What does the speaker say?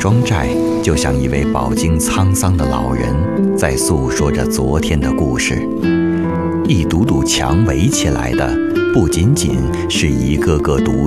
庄寨就像一位饱经沧桑的老人，在诉说着昨天的故事。一堵堵墙围起来的，不仅仅是一个个独